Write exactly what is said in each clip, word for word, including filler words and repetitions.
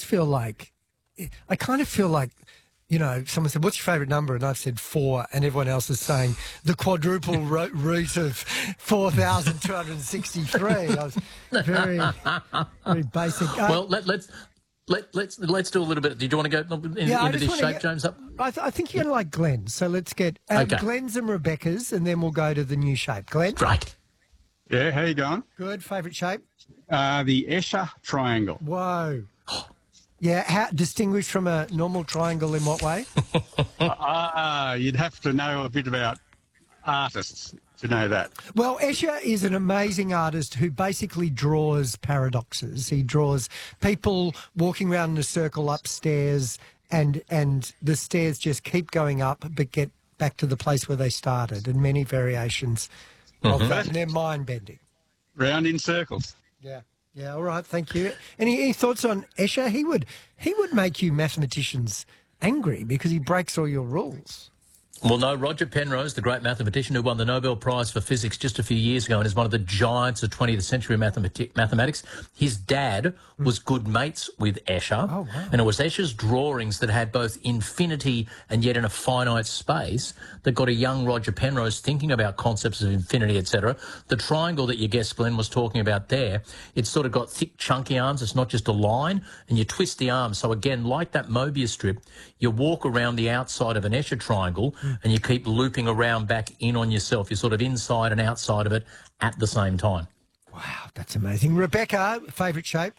feel like, I kind of feel like, you know, someone said, what's your favourite number? And I've said four, and everyone else is saying the quadruple ro- root of four thousand two hundred sixty-three. I was very, very basic. Uh, well, let, let's... Let, let's let's do a little bit. Do you want to go in, yeah, into this shape, get, James? Up. I, th- I think you're going to like Glenn's. So let's get um, okay. Glenn's and Rebecca's, and then we'll go to the new shape. Glenn? Right. Yeah, how you going? Good. Favourite shape? Uh, the Escher triangle. Whoa. Yeah, how distinguished from a normal triangle in what way? Ah, uh, you'd have to know a bit about artists to know that. Well, Escher is an amazing artist who basically draws paradoxes. He draws people walking around in a circle upstairs, and and the stairs just keep going up but get back to the place where they started, and many variations mm-hmm. of that, and they're mind-bending. Round in circles. Yeah. Yeah, all right, thank you. Any, any thoughts on Escher? He would he would make you mathematicians angry because he breaks all your rules. Well, no, Roger Penrose, the great mathematician who won the Nobel Prize for Physics just a few years ago and is one of the giants of twentieth century mathemati- mathematics, his dad was good mates with Escher. Oh, wow. And it was Escher's drawings that had both infinity and yet in a finite space that got a young Roger Penrose thinking about concepts of infinity, et cetera. The triangle that your guest Glenn was talking about there, it's sort of got thick, chunky arms. It's not just a line, and you twist the arms. So, again, like that Mobius strip, you walk around the outside of an Escher triangle and you keep looping around back in on yourself. You're sort of inside and outside of it at the same time. Wow, that's amazing. Rebecca, favourite shape?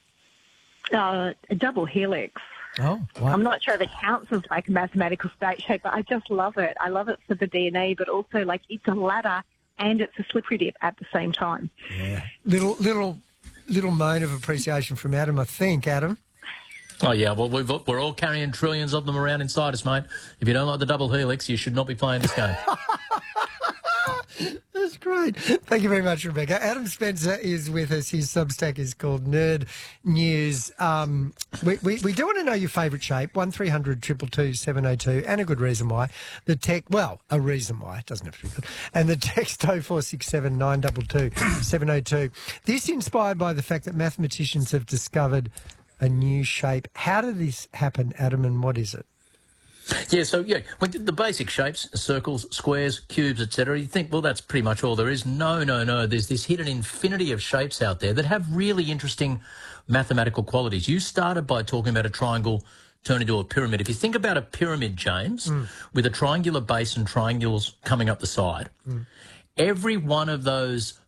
Uh, a double helix. Oh, wow. I'm not sure if it counts as like a mathematical state shape, but I just love it. I love it for the D N A, but also like it's a ladder and it's a slippery dip at the same time. Yeah. Little, little, little moan of appreciation from Adam, I think, Adam. Oh, yeah, well, we've, we're all carrying trillions of them around inside us, mate. If you don't like the double helix, you should not be playing this game. That's great. Thank you very much, Rebecca. Adam Spencer is with us. His Substack is called Nerd News. Um, we, we, we do want to know your favourite shape, one three hundred two two two seven oh two, and a good reason why. The tech, well, a reason why. It doesn't have to be good. And the text oh four six seven nine two two seven oh two. This inspired by the fact that mathematicians have discovered a new shape. How did this happen, Adam, and what is it? Yeah, so, yeah, when the basic shapes, circles, squares, cubes, et cetera, you think, well, that's pretty much all there is. No, no, no. There's this hidden infinity of shapes out there that have really interesting mathematical qualities. You started by talking about a triangle turned into a pyramid. If you think about a pyramid, James, mm. with a triangular base and triangles coming up the side, mm. every one of those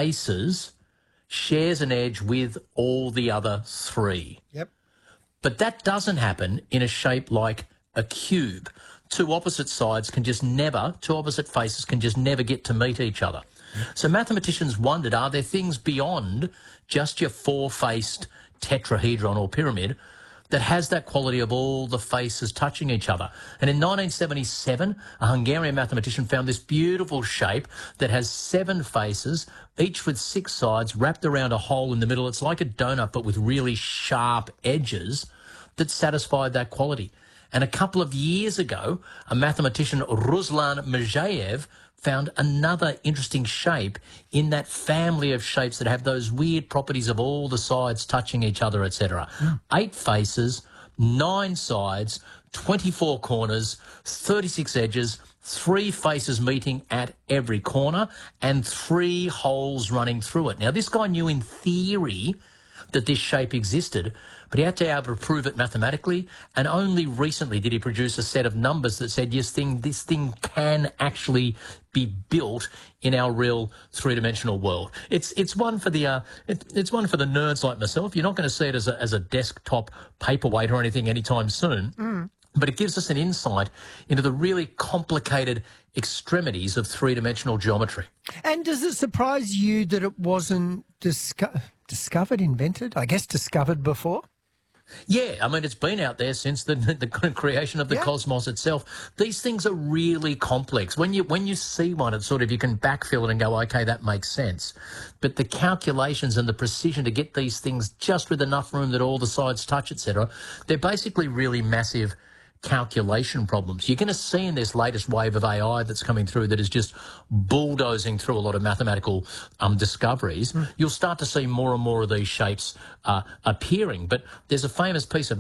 faces shares an edge with all the other three. Yep. But that doesn't happen in a shape like a cube. Two opposite sides can just never, two opposite faces can just never get to meet each other. Yep. So mathematicians wondered, are there things beyond just your four-faced tetrahedron or pyramid that has that quality of all the faces touching each other? And in nineteen seventy-seven, a Hungarian mathematician found this beautiful shape that has seven faces, each with six sides wrapped around a hole in the middle. It's like a donut, but with really sharp edges that satisfied that quality. And a couple of years ago, a mathematician, Ruslan Mejayev, found another interesting shape in that family of shapes that have those weird properties of all the sides touching each other, et cetera. Mm. Eight faces, nine sides, twenty-four corners, thirty-six edges, three faces meeting at every corner, and three holes running through it. Now, this guy knew in theory that this shape existed, but he had to be able to prove it mathematically, and only recently did he produce a set of numbers that said, yes, thing, this thing can actually be built in our real three-dimensional world. It's it's one for the uh, it, it's one for the nerds like myself. You're not going to see it as a, as a desktop paperweight or anything anytime soon. Mm. But it gives us an insight into the really complicated extremities of three-dimensional geometry. And does it surprise you that it wasn't disco- discovered, invented, I guess discovered before? Yeah, I mean, it's been out there since the, the creation of the yeah. cosmos itself. These things are really complex. When you when you see one, it's sort of, you can backfill it and go, okay, that makes sense. But the calculations and the precision to get these things just with enough room that all the sides touch, et cetera, they're basically really massive calculation problems. You're going to see in this latest wave of A I that's coming through that is just bulldozing through a lot of mathematical um, discoveries, mm. you'll start to see more and more of these shapes uh, appearing. But there's a famous piece of